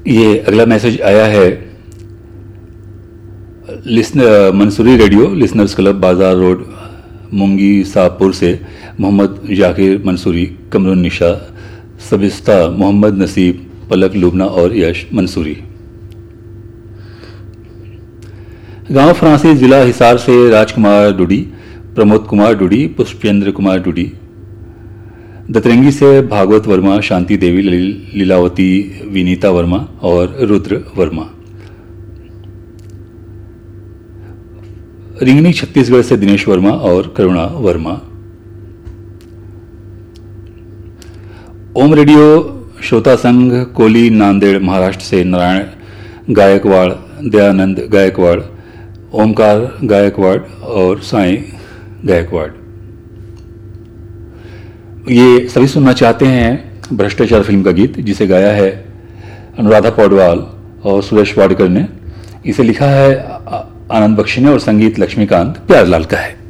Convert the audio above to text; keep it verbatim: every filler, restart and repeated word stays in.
ये अगला मैसेज आया है listener Mansuri radio listeners club बाजार रोड मुंगी साहपुर से मोहम्मद जाकिर मंसूरी, कमरुन्निशा, सबिस्ता, मोहम्मद नसीब, पलक लुबना और यश मंसूरी। गांव फ्रांसी जिला हिसार से राजकुमार डुडी, प्रमोद कुमार डुडी, पुष्पेंद्र कुमार डुडी। दतरंगी से भागवत वर्मा, शांति देवी, लीलावती, विनीता वर्मा और रुद्र वर्मा। रिंगनी छत्तीसगढ़ से दिनेश वर्मा और करुणा वर्मा। ओम रेडियो श्रोता संघ कोली नांदेड़ महाराष्ट्र से नारायण गायकवाड़, दयानंद गायकवाड़, ओमकार गायकवाड़ और साईं गायकवाड़। ये सभी सुनना चाहते हैं भ्रष्टाचार फिल्म का गीत, जिसे गाया है अनुराधा पौडवाल और सुरेश वाडकर ने। इसे लिखा है आनंद बख्शी ने और संगीत लक्ष्मीकांत प्यारलाल का है।